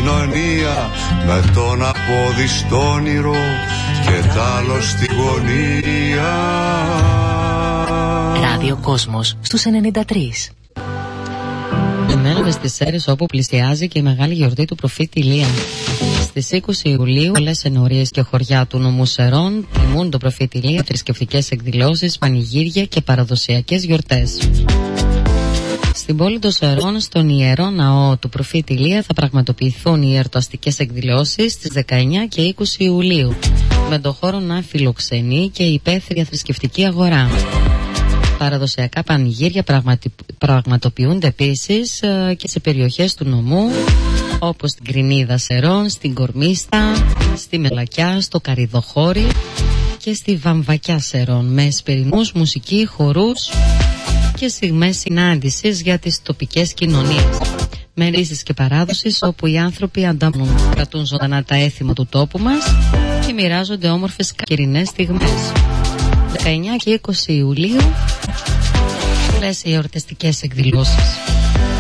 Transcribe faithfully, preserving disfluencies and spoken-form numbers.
κοινωνία, με τον απόδι στο όνειρο και τ' άλλο στη γωνία. Ράδιο Κόσμος στους ενενήντα τρία. Μένουμε στις Σέρρες, όπου πλησιάζει και η μεγάλη γιορτή του προφήτη Ηλία. Στις είκοσι Ιουλίου, πολλές ενορίες και χωριά του νομού Σερών τιμούν τον προφήτη Ηλία, θρησκευτικές εκδηλώσεις, πανηγύρια και παραδοσιακές γιορτές. Στην πόλη των Σερών, στον ιερό ναό του προφήτη Ηλία, θα πραγματοποιηθούν οι εορταστικές εκδηλώσεις στις δεκαεννιά και είκοσι Ιουλίου, με το χώρο να φιλοξενεί και η υπαίθρια θρησκευτική αγορά. Παραδοσιακά πανηγύρια πραγματι... πραγματοποιούνται επίσης ε, και σε περιοχές του νομού, όπως στην Κρινίδα Σερών, στην Κορμίστα, στη Μελακιά, στο Καριδοχώρι και στη Βαμβακιά Σερών, με εσπερινούς, μουσική, χορούς και στιγμές συνάντησης για τις τοπικές κοινωνίες, με ρίσεις και παράδοσης όπου οι άνθρωποι ανταμνούν, κρατούν ζωντανά τα έθιμα του τόπου μας και μοιράζονται όμορφες καλοκαιρινές στιγμές. δεκαεννιά και είκοσι Ιουλίου, όλες οι εορταστικές εκδηλώσεις.